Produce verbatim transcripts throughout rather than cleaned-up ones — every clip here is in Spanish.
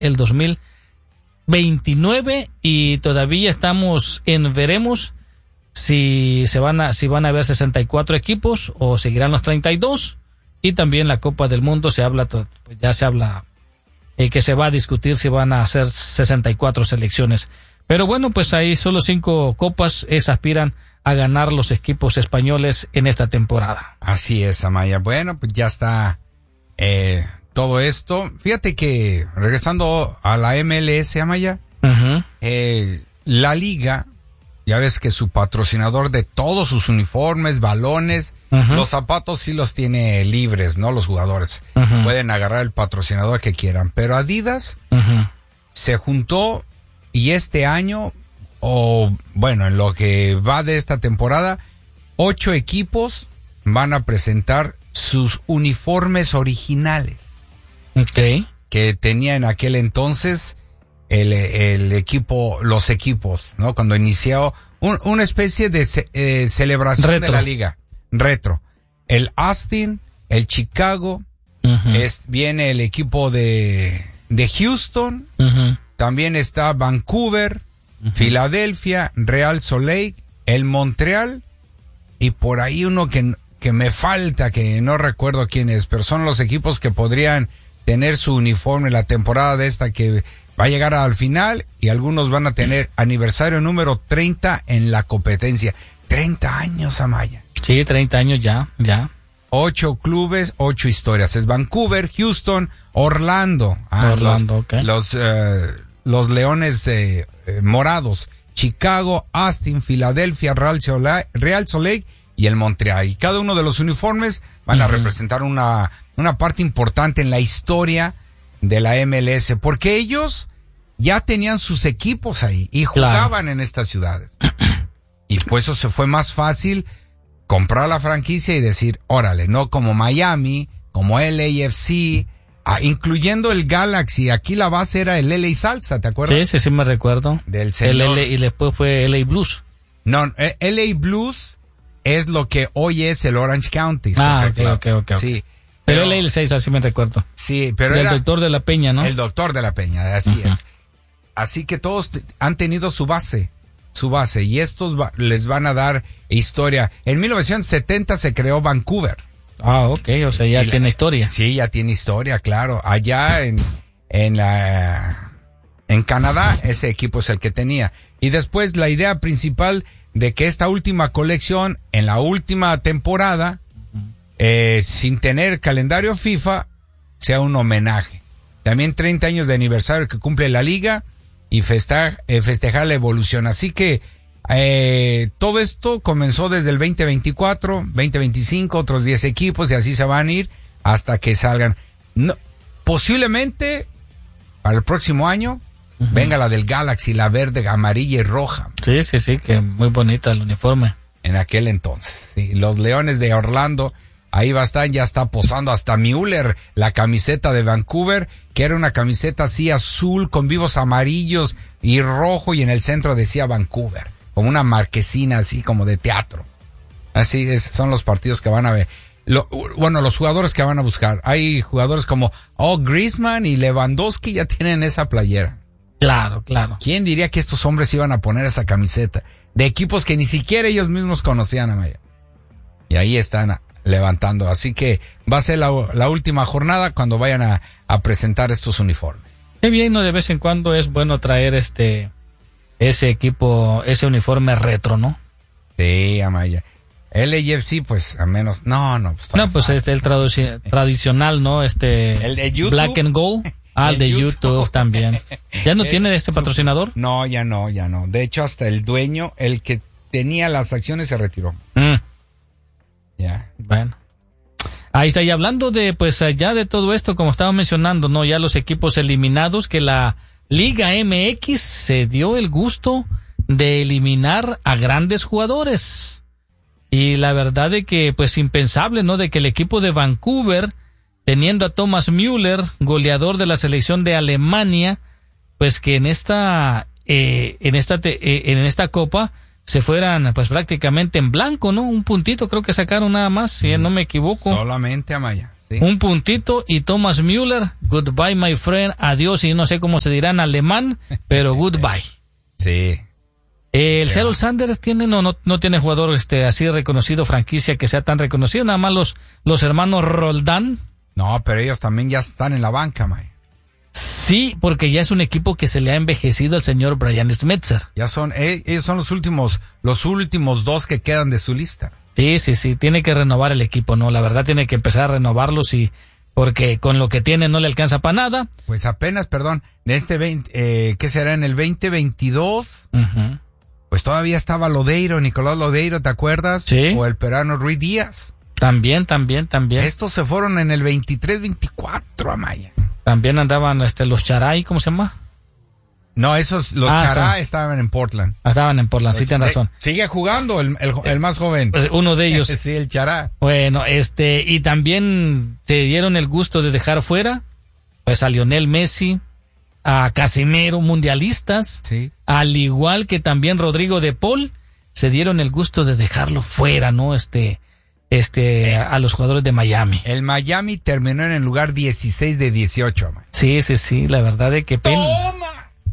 el dos mil veintinueve y todavía estamos en veremos si se van a si van a haber sesenta y cuatro equipos o seguirán los treinta y dos, y también la Copa del Mundo se habla pues ya se habla eh, que se va a discutir si van a hacer sesenta y cuatro selecciones. Pero bueno, pues ahí solo cinco copas es aspiran a ganar los equipos españoles en esta temporada. Así es, Amaya. Bueno, pues ya está eh, todo esto. Fíjate que regresando a la M L S, Amaya, uh-huh. eh, la liga, ya ves que su patrocinador de todos sus uniformes, balones, uh-huh. los zapatos sí los tiene libres, ¿no? Los jugadores uh-huh. pueden agarrar el patrocinador que quieran, pero Adidas uh-huh. se juntó y este año, o bueno, en lo que va de esta temporada, ocho equipos van a presentar sus uniformes originales. Okay. Que tenía en aquel entonces el, el equipo, los equipos, ¿no? Cuando inició un, una especie de ce, eh, celebración retro. De la liga. Retro. El Austin, el Chicago, uh-huh. es, viene el equipo de, de Houston, uh-huh. también está Vancouver, uh-huh. Filadelfia, Real Salt Lake, el Montreal, y por ahí uno que, que me falta, que no recuerdo quién es, pero son los equipos que podrían tener su uniforme la temporada de esta que va a llegar al final, y algunos van a tener aniversario número treinta en la competencia. treinta años, Amaya. Sí, treinta años ya, ya. Ocho clubes, ocho historias. Es Vancouver, Houston, Orlando. Ah, Orlando, los, ok. Los, uh, los Leones eh, eh, Morados. Chicago, Austin, Filadelfia, Real Salt Lake, Real Salt Lake y el Montreal. Y cada uno de los uniformes van uh-huh. a representar una, una parte importante en la historia de la M L S, porque ellos ya tenían sus equipos ahí y jugaban claro. en estas ciudades. Y pues eso se fue más fácil comprar la franquicia y decir, órale, no como Miami, como L A F C, ah, incluyendo el Galaxy. Aquí la base era el L A Salsa, ¿te acuerdas? Sí, sí, sí me recuerdo. Del señor. El L A, y después fue L A Blues. No, L A Blues es lo que hoy es el Orange County. Ah, ok, ok, ok. Sí. Pero, pero L A seis, así me recuerdo. Sí, pero el era doctor de la Peña, ¿no? El doctor de la Peña, así uh-huh. es. Así que todos han tenido su base, su base, y estos va, les van a dar historia. En mil novecientos setenta se creó Vancouver. Ah, ok, o sea, ya y tiene la, historia. Sí, ya tiene historia, claro. Allá en, en la, en Canadá, ese equipo es el que tenía. Y después la idea principal de que esta última colección, en la última temporada, Eh, sin tener calendario FIFA, sea un homenaje. También treinta años de aniversario que cumple la liga y festejar, eh, festejar la evolución. Así que eh, todo esto comenzó desde el veinte veinticuatro, veinte veinticinco, otros diez equipos, y así se van a ir hasta que salgan. No, posiblemente para el próximo año uh-huh. venga la del Galaxy, la verde, amarilla y roja. Sí, sí, sí, que muy bonita el uniforme. En aquel entonces, sí, los Leones de Orlando. Ahí va a estar, ya está posando hasta Müller, la camiseta de Vancouver, que era una camiseta así azul con vivos amarillos y rojo, y en el centro decía Vancouver, como una marquesina así como de teatro. Así es, son los partidos que van a ver. Lo, bueno, los jugadores que van a buscar. Hay jugadores como oh, Griezmann y Lewandowski ya tienen esa playera. Claro, claro. ¿Quién diría que estos hombres iban a poner esa camiseta? De equipos que ni siquiera ellos mismos conocían, Amaya. Y ahí están levantando, así que va a ser la, la última jornada cuando vayan a, a presentar estos uniformes. Qué bien, ¿no? De vez en cuando es bueno traer este ese equipo, ese uniforme retro, ¿no? Sí, Amaya. L A F C, pues, a menos, no, no. Pues, no, pues este, el traduci- tradicional, ¿no? Este, el de YouTube. Black and Gold. Ah, el de YouTube. YouTube también. ¿Ya no tiene ese patrocinador? No, ya no, ya no. De hecho, hasta el dueño, el que tenía las acciones, se retiró. Mm. Ya. Bueno. Ahí está, y hablando de, pues, ya de todo esto, como estaba mencionando, ¿no? Ya los equipos eliminados, que la Liga M X se dio el gusto de eliminar a grandes jugadores. Y la verdad de que, pues, impensable, ¿no? De que el equipo de Vancouver, teniendo a Thomas Müller, goleador de la selección de Alemania, pues que en esta, eh, en esta, te, eh, en esta copa, se fueran pues prácticamente en blanco, ¿no? Un puntito creo que sacaron nada más, si no me equivoco. Solamente, Amaya. Sí. Un puntito y Thomas Müller, goodbye my friend, adiós, y no sé cómo se dirá en alemán, pero goodbye. Sí. El sí. Seattle Sanders tiene, no, no, no tiene jugador este así reconocido, franquicia que sea tan reconocido, nada más los, los hermanos Roldán. No, pero ellos también ya están en la banca, May. Sí, porque ya es un equipo que se le ha envejecido al señor Brian Schmetzer. Ya son, eh, ellos son los últimos, los últimos dos que quedan de su lista. Sí, sí, sí, tiene que renovar el equipo, ¿no? La verdad tiene que empezar a renovarlos y porque con lo que tiene no le alcanza para nada. Pues apenas, perdón, de este veinte, eh, ¿qué será? En el veinte veintidós, uh-huh. Pues todavía estaba Lodeiro, Nicolás Lodeiro, ¿te acuerdas? Sí. O el peruano Ruiz Díaz. También, también, también. Estos se fueron en el veintitrés veinticuatro, Amaya. También andaban este, los Charay, ¿cómo se llama? No, esos, los ah, Chará son... estaban en Portland. Estaban en Portland, sí, tienes razón. Sigue jugando el, el, el más joven. Pues uno de ellos. Sí, el Chará. Bueno, este, y también se dieron el gusto de dejar fuera, pues a Lionel Messi, a Casemiro, mundialistas, sí. Al igual que también Rodrigo de Paul, se dieron el gusto de dejarlo fuera, ¿no? Este, este, a, a los jugadores de Miami. El Miami terminó en el lugar dieciséis de dieciocho, man. Sí, sí, sí, la verdad es que pena. ¡Toma!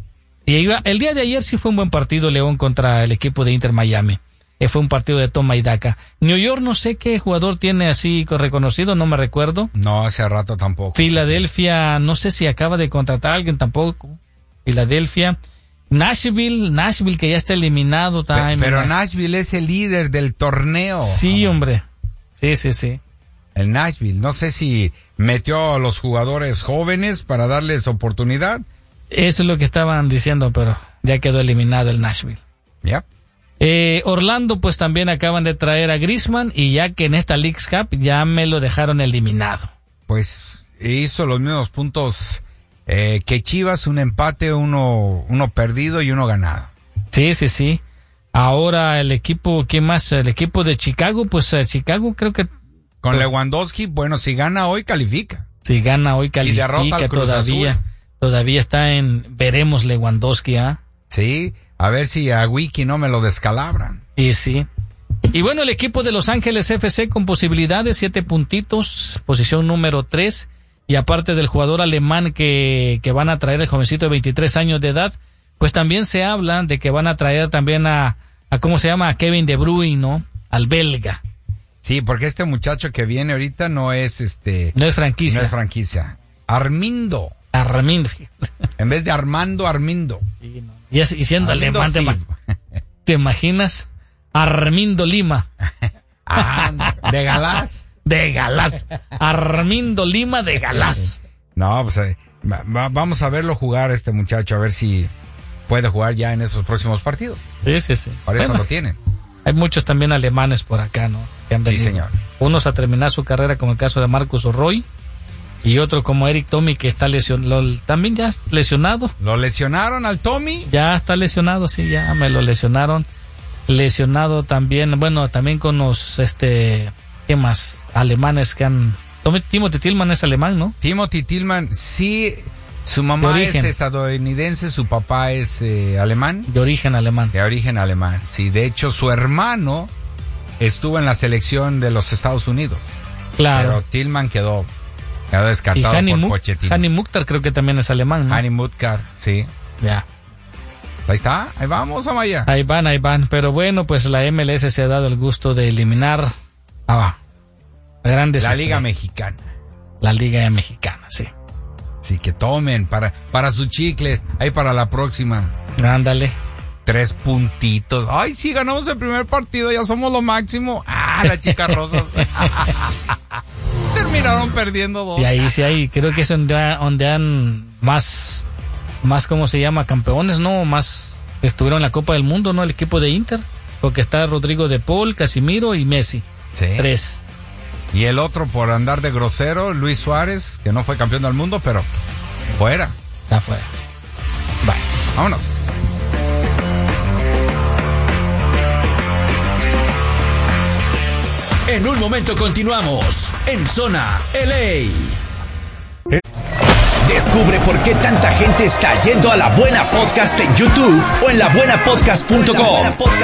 Y iba, el día de ayer sí fue un buen partido León contra el equipo de Inter Miami. Eh, fue un partido de toma y daca. New York no sé qué jugador tiene así reconocido, no me recuerdo. No, hace rato tampoco. Filadelfia, no sé si acaba de contratar a alguien tampoco. Filadelfia. Nashville, Nashville que ya está eliminado. Pe- pero Nashville es el líder del torneo. Sí, hombre. Sí, sí, sí. El Nashville, no sé si metió a los jugadores jóvenes para darles oportunidad. Eso es lo que estaban diciendo, pero ya quedó eliminado el Nashville. Yep. Eh, Orlando, pues también acaban de traer a Griezmann y ya que en esta Leagues Cup ya me lo dejaron eliminado. Pues hizo los mismos puntos eh, que Chivas, un empate, uno, uno perdido y uno ganado. Sí, sí, sí. Ahora el equipo, ¿quién más? El equipo de Chicago, pues eh, Chicago creo que... Con pues, Lewandowski, bueno, si gana hoy califica. Si gana hoy califica, si derrota al Cruz todavía. Azul. Todavía está en veremos Lewandowski, ¿ah? ¿eh? Sí, a ver si a Wiki no me lo descalabran. Y sí. Y bueno, el equipo de Los Ángeles F C con posibilidades, siete puntitos, posición número tres. Y aparte del jugador alemán que, que van a traer, el jovencito de veintitrés años de edad, pues también se habla de que van a traer también a, a ¿cómo se llama? A Kevin De Bruyne, ¿no? Al belga. Sí, porque este muchacho que viene ahorita no es este... No es franquicia. No es franquicia. Armindo. Armindo. En vez de Armando, Armindo. Sí, no. Y, es, y siendo Armindo alemán, sí. ¿te, ¿te imaginas? Armindo Lima. Ah, de Galás. De Galás. Armindo Lima de Galás. No, pues eh, va, vamos a verlo jugar este muchacho, a ver si puede jugar ya en esos próximos partidos. Sí, sí, sí. Para eso bueno, lo tienen. Hay muchos también alemanes por acá, ¿no? Que han venido. Sí, señor. Unos a terminar su carrera, como el caso de Marcus Roy. Y otro como Eric Tommy, que está lesionado, también ya lesionado. ¿Lo lesionaron al Tommy? Ya está lesionado, sí, ya me lo lesionaron. Lesionado también, bueno, también con los, este, ¿qué más? Alemanes que han... Timothy Tillman es alemán, ¿no? Timothy Tillman, sí, su mamá es estadounidense, su papá es eh, alemán. De origen alemán. De origen alemán, sí. De hecho, su hermano estuvo en la selección de los Estados Unidos. Claro. Pero Tillman quedó... Quedó descartado por Mu- Pochettino. Hani Mukhtar creo que también es alemán, ¿no? Hani Mukhtar, sí. Ya. Ahí está, ahí vamos, Amaya. Ahí van, ahí van. Pero bueno, pues la M L S se ha dado el gusto de eliminar a grandes... La Liga estrellas. Mexicana. La Liga Mexicana, sí. Sí, que tomen para, para sus chicles. Ahí para la próxima. Ándale. Tres puntitos. Ay, sí, ganamos el primer partido, ya somos lo máximo. Ah, la chica rosa. Terminaron perdiendo dos. Y ahí sí hay, creo que es donde, donde han más, más, ¿cómo se llama? Campeones, ¿no? Más estuvieron en la Copa del Mundo, ¿no? El equipo de Inter. Porque está Rodrigo de Paul, Casimiro y Messi. Sí. Tres. Y el otro por andar de grosero, Luis Suárez, que no fue campeón del mundo, pero fuera. Está fuera. Bye. Vámonos. En un momento continuamos en Zona L A. Descubre por qué tanta gente está yendo a La Buena Podcast en YouTube o en la buena podcast punto com.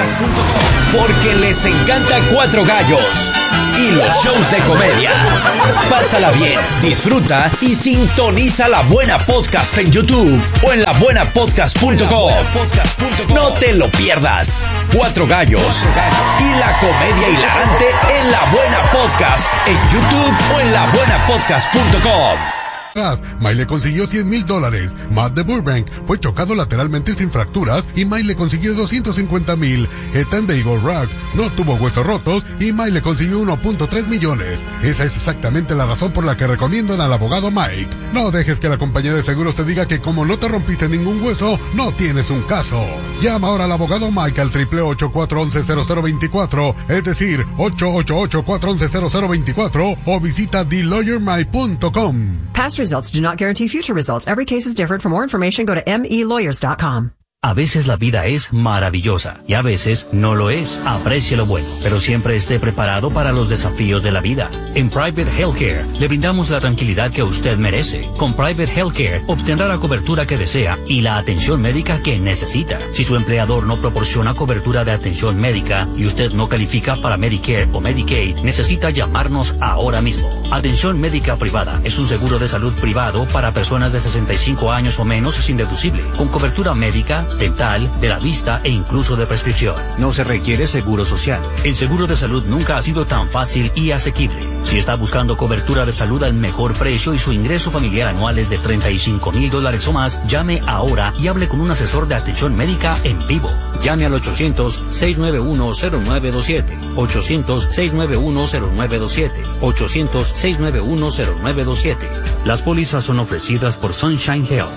Porque les encanta Cuatro Gallos y los shows de comedia. Pásala bien, disfruta y sintoniza La Buena Podcast en YouTube o en la buena podcast punto com. No te lo pierdas. Cuatro Gallos y la comedia hilarante en La Buena Podcast en YouTube o en la buena podcast punto com. Mike le consiguió cien mil dólares. Matt de Burbank fue chocado lateralmente sin fracturas y Mike le consiguió doscientos cincuenta mil. Ethan de Eagle Rock no tuvo huesos rotos y Mike le consiguió uno punto tres millones. Esa es exactamente la razón por la que recomiendan al abogado Mike. No dejes que la compañía de seguros te diga que como no te rompiste ningún hueso, no tienes un caso. Llama ahora al abogado Mike al triple ocho, cuatro once, cero cero veinticuatro, es decir, ocho ocho ocho, cuatro once, cero cero veinticuatro o visita the lawyer mike punto com. Past results do not guarantee future results. Every case is different. For more information, go to m e lawyers dot com. A veces la vida es maravillosa y a veces no lo es. Aprecie lo bueno, pero siempre esté preparado para los desafíos de la vida. En Private Healthcare le brindamos la tranquilidad que usted merece. Con Private Healthcare obtendrá la cobertura que desea y la atención médica que necesita. Si su empleador no proporciona cobertura de atención médica y usted no califica para Medicare o Medicaid, necesita llamarnos ahora mismo. Atención médica privada es un seguro de salud privado para personas de sesenta y cinco años o menos sin deducible, con cobertura médica, dental, de la vista e incluso de prescripción. No se requiere seguro social. El seguro de salud nunca ha sido tan fácil y asequible. Si está buscando cobertura de salud al mejor precio y su ingreso familiar anual es de treinta y cinco mil dólares o más, llame ahora y hable con un asesor de atención médica en vivo. Llame al ochocientos, seiscientos noventa y uno, cero nueve dos siete. ochocientos, seiscientos noventa y uno, cero nueve dos siete. ochocientos, seiscientos noventa y uno, cero nueve dos siete. Las pólizas son ofrecidas por Sunshine Health.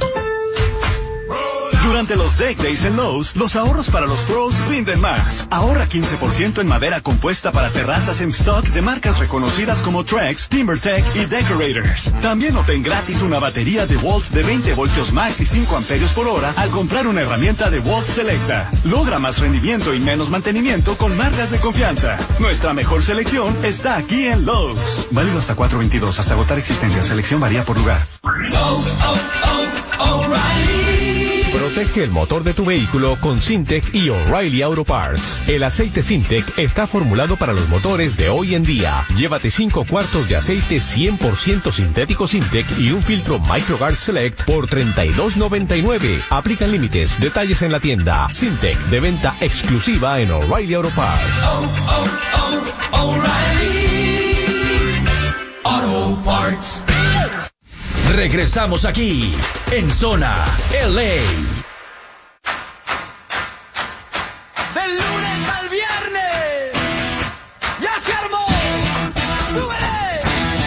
Durante los Deck Days en Lowe's, los ahorros para los pros rinden más. Ahorra quince por ciento en madera compuesta para terrazas en stock de marcas reconocidas como Trex, TimberTech y Decorators. También obtén gratis una batería DeWalt de veinte voltios max y cinco amperios por hora al comprar una herramienta DeWalt Selecta. Logra más rendimiento y menos mantenimiento con marcas de confianza. Nuestra mejor selección está aquí en Lowe's. Válido hasta cuatro veintidós, hasta agotar existencia. Selección varía por lugar. Oh, oh, oh, O'Reilly. Protege el motor de tu vehículo con Syntec y O'Reilly Auto Parts. El aceite Syntec está formulado para los motores de hoy en día. Llévate cinco cuartos de aceite cien por ciento sintético Syntec y un filtro MicroGuard Select por treinta y dos noventa y nueve. Aplican límites. Detalles en la tienda. Syntec, de venta exclusiva en O'Reilly Auto Parts. Oh, oh, oh, O'Reilly Auto Parts. Regresamos aquí en Zona L A.